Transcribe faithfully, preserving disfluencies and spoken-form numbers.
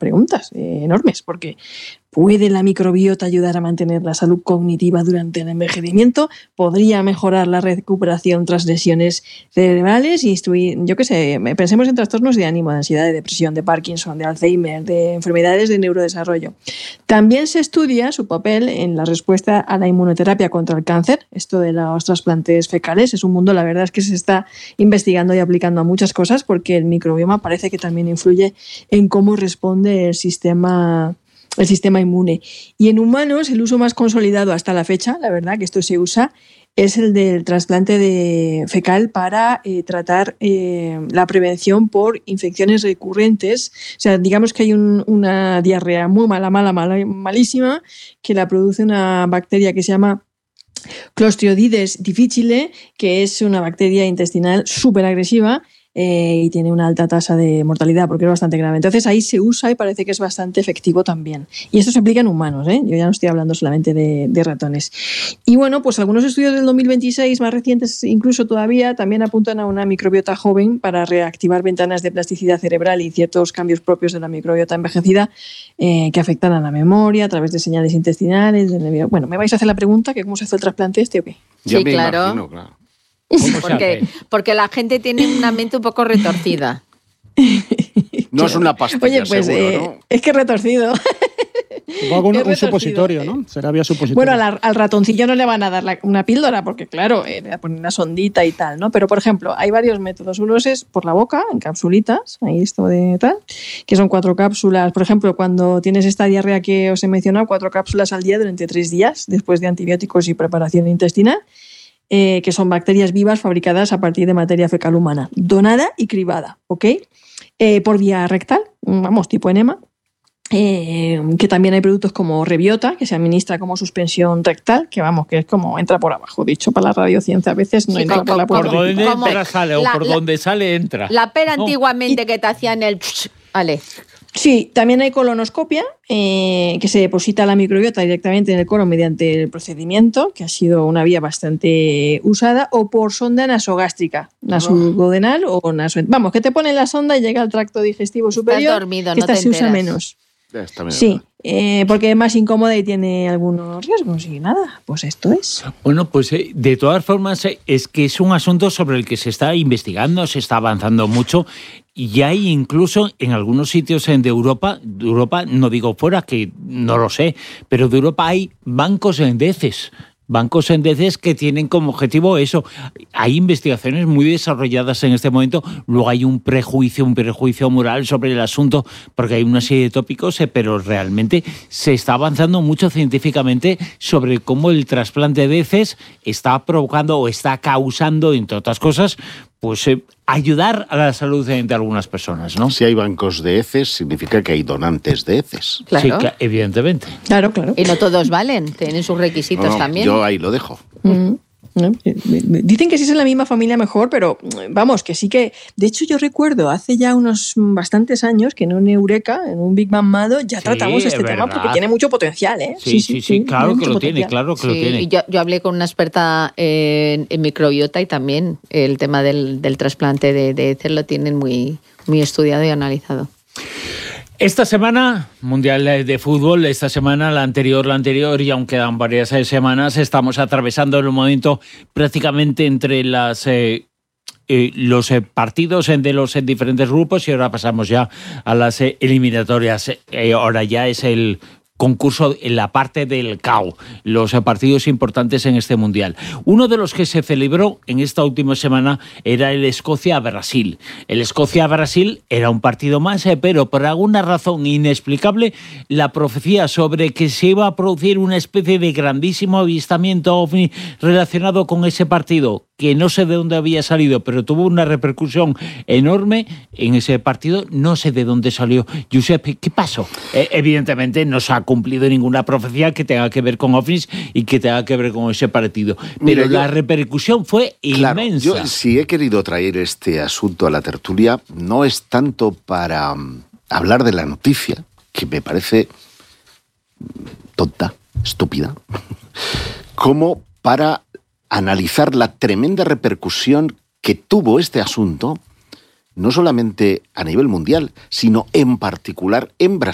preguntas eh, enormes, porque ¿puede la microbiota ayudar a mantener la salud cognitiva durante el envejecimiento? ¿Podría mejorar la recuperación tras lesiones cerebrales? Instruir, yo qué sé, pensemos en trastornos de ánimo, de ansiedad, de depresión, de Parkinson, de Alzheimer, de enfermedades de neurodesarrollo. También se estudia su papel en la respuesta a la inmunoterapia contra el cáncer. Esto de los trasplantes fecales es un mundo, la verdad es que se está investigando y aplicando a muchas cosas, porque el microbioma parece que también influye en cómo responde el sistema el sistema inmune. Y en humanos, el uso más consolidado hasta la fecha, la verdad que esto se usa, es el del trasplante de fecal para eh, tratar eh, la prevención por infecciones recurrentes. O sea, digamos que hay un, una diarrea muy mala, mala, mala, malísima, que la produce una bacteria que se llama Clostridioides difficile, que es una bacteria intestinal súper agresiva, Eh, y tiene una alta tasa de mortalidad porque es bastante grave. Entonces ahí se usa y parece que es bastante efectivo también. Y esto se aplica en humanos, ¿eh? Yo ya no estoy hablando solamente de, de ratones. Y bueno, pues algunos estudios del dos mil veintiséis, más recientes incluso todavía, también apuntan a una microbiota joven para reactivar ventanas de plasticidad cerebral y ciertos cambios propios de la microbiota envejecida eh, que afectan a la memoria a través de señales intestinales. De... Bueno, ¿me vais a hacer la pregunta que cómo se hace el trasplante este o qué? Yo sí, me claro. imagino, claro. Porque, porque la gente tiene una mente un poco retorcida. No es una pastilla, Oye, pues seguro, eh, ¿no? es que es retorcido. Supongo un, un supositorio, ¿no? Será vía supositorio. Bueno, al, al ratoncillo no le van a dar la, una píldora porque, claro, eh, le van a poner una sondita y tal, ¿no? Pero, por ejemplo, hay varios métodos. Uno es por la boca, en capsulitas, ahí esto de tal, que son cuatro cápsulas. Por ejemplo, cuando tienes esta diarrea que os he mencionado, cuatro cápsulas al día durante tres días, después de antibióticos y preparación intestinal. Eh, que son bacterias vivas fabricadas a partir de materia fecal humana, donada y cribada, ¿ok? Eh, por vía rectal, vamos, tipo enema, eh, que también hay productos como Rebiota, que se administra como suspensión rectal, que vamos, que es como entra por abajo, dicho para la radiociencia, a veces no sí, entra como, por la puerta. Por donde como, entra sale, o la, por la, donde sale entra. La pera ¿no? antiguamente y, que te hacían el... Vale. Sí, también hay colonoscopia, eh, que se deposita la microbiota directamente en el colon mediante el procedimiento, que ha sido una vía bastante usada, o por sonda nasogástrica, nasoduodenal o naso... Vamos, que te ponen la sonda y llega al tracto digestivo superior. Estás dormido, que no esta te se usa enteras. menos. Está sí, eh, porque es más incómoda y tiene algunos riesgos y nada, pues esto es. Bueno, pues eh, de todas formas eh, es que es un asunto sobre el que se está investigando, se está avanzando mucho y hay incluso en algunos sitios de Europa, de Europa no digo fuera, que no lo sé, pero de Europa hay bancos de heces. Bancos en heces que tienen como objetivo eso. Hay investigaciones muy desarrolladas en este momento. Luego hay un prejuicio, un prejuicio moral sobre el asunto, porque hay una serie de tópicos, eh, pero realmente se está avanzando mucho científicamente sobre cómo el trasplante de heces está provocando o está causando, entre otras cosas, pues eh, ayudar a la salud de, de algunas personas, ¿no? Si hay bancos de heces, significa que hay donantes de heces. Claro. Sí, evidentemente. Claro, claro. Y no todos valen, tienen sus requisitos No, no, también. Yo ahí lo dejo. Mm. ¿No? Dicen que si es en la misma familia mejor, pero vamos, que sí que... De hecho, yo recuerdo hace ya unos bastantes años que en un Eureka, en un Big Bang Mado, ya sí, tratamos este verdad. tema porque tiene mucho potencial, ¿eh? Sí, sí, sí, sí claro que lo tiene, claro que sí, lo tiene. Y yo, yo hablé con una experta en, en microbiota y también el tema del, del trasplante de, de heces lo tienen muy, muy estudiado y analizado. Esta semana, Mundial de Fútbol, esta semana, la anterior, la anterior, y aún quedan varias semanas, estamos atravesando en un momento prácticamente entre las... Eh, Eh, los eh, partidos de los eh, diferentes grupos y ahora pasamos ya a las eh, eliminatorias. Eh, ahora ya es el concurso en la parte del C A O, los eh, partidos importantes en este Mundial. Uno de los que se celebró en esta última semana era el Escocia-Brasil. El Escocia-Brasil era un partido más, eh, pero por alguna razón inexplicable, la profecía sobre que se iba a producir una especie de grandísimo avistamiento ovni relacionado con ese partido, que no sé de dónde había salido, pero tuvo una repercusión enorme en ese partido, no sé de dónde salió. Josep, ¿qué pasó? Eh, evidentemente no se ha cumplido ninguna profecía que tenga que ver con ovnis y que tenga que ver con ese partido, pero Mira, yo, la repercusión fue claro, inmensa. Yo, si he querido traer este asunto a la tertulia, no es tanto para um, hablar de la noticia, que me parece tonta, estúpida, como para analizar la tremenda repercusión que tuvo este asunto, no solamente a nivel mundial, sino en particular en Brasil.